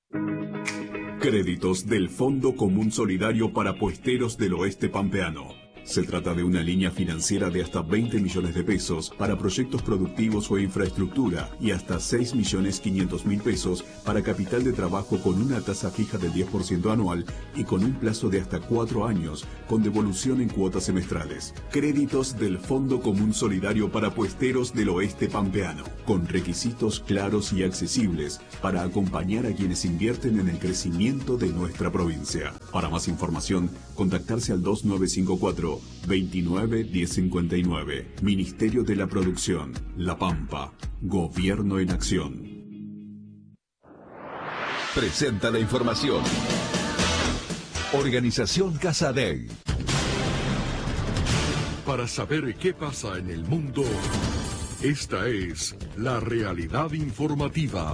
Créditos del Fondo Común Solidario para Puesteros del Oeste Pampeano. Se trata de una línea financiera de hasta 20 millones de pesos para proyectos productivos o infraestructura y hasta 6.500.000 pesos para capital de trabajo con una tasa fija del 10% anual y con un plazo de hasta 4 años con devolución en cuotas semestrales. Créditos del Fondo Común Solidario para Puesteros del Oeste Pampeano, con requisitos claros y accesibles para acompañar a quienes invierten en el crecimiento de nuestra provincia. Para más información, contactarse al 2954 29 1059. Ministerio de la Producción, La Pampa. Gobierno en acción. Presenta la información. Organización Casadei. Para saber qué pasa en el mundo, esta es la realidad informativa.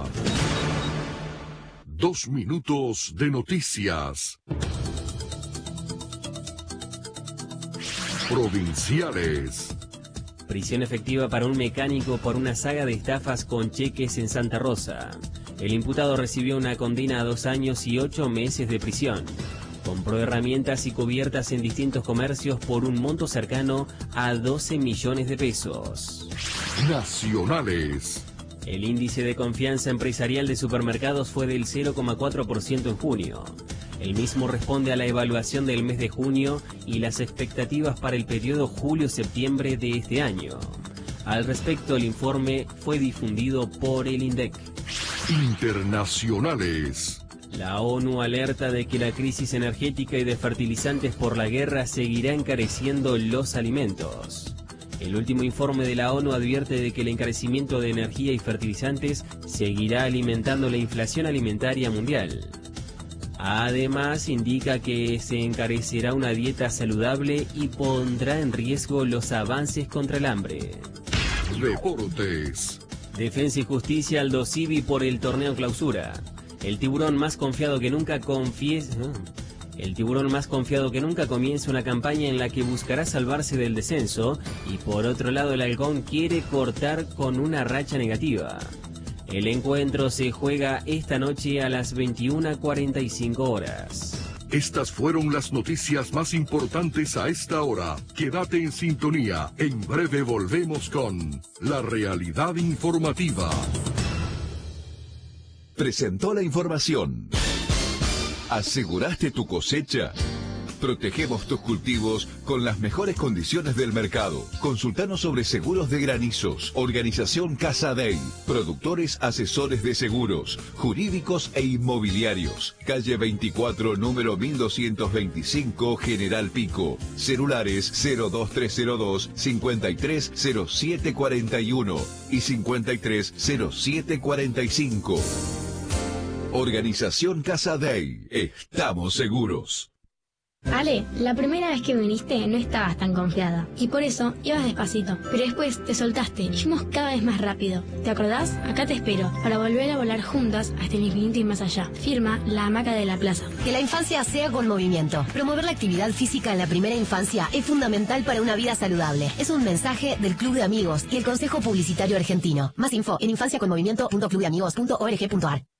2 minutos de noticias. Provinciales. Prisión efectiva para un mecánico por una saga de estafas con cheques en Santa Rosa. El imputado recibió una condena a 2 años y 8 meses de prisión. Compró herramientas y cubiertas en distintos comercios por un monto cercano a 12 millones de pesos. Nacionales. El índice de confianza empresarial de supermercados fue del 0,4% en junio. El mismo responde a la evaluación del mes de junio y las expectativas para el periodo julio-septiembre de este año. Al respecto, el informe fue difundido por el INDEC. Internacionales. La ONU alerta de que la crisis energética y de fertilizantes por la guerra seguirá encareciendo los alimentos. El último informe de la ONU advierte de que el encarecimiento de energía y fertilizantes seguirá alimentando la inflación alimentaria mundial. Además, indica que se encarecerá una dieta saludable y pondrá en riesgo los avances contra el hambre. Deportes. Defensa y Justicia Aldo Civi por el torneo Clausura. El tiburón más confiado que nunca comienza una campaña en la que buscará salvarse del descenso y por otro lado el halcón quiere cortar con una racha negativa. El encuentro se juega esta noche a las 21:45 horas. Estas fueron las noticias más importantes a esta hora. Quédate en sintonía. En breve volvemos con la realidad informativa. Presentó la información. ¿Aseguraste tu cosecha? Protegemos tus cultivos con las mejores condiciones del mercado. Consultanos sobre seguros de granizos. Organización Casadei. Productores asesores de seguros, jurídicos e inmobiliarios. Calle 24, número 1225, General Pico. Celulares 02302 530741 y 530745. Organización Casadei. Estamos seguros. Ale, la primera vez que viniste no estabas tan confiada y por eso ibas despacito, pero después te soltaste y fuimos cada vez más rápido. ¿Te acordás? Acá te espero para volver a volar juntas hasta el infinito y más allá. Firma La Hamaca de la Plaza. Que la infancia sea con movimiento. Promover la actividad física en la primera infancia es fundamental para una vida saludable. Es un mensaje del Club de Amigos y el Consejo Publicitario Argentino. Más info en infanciaconmovimiento.clubdeamigos.org.ar.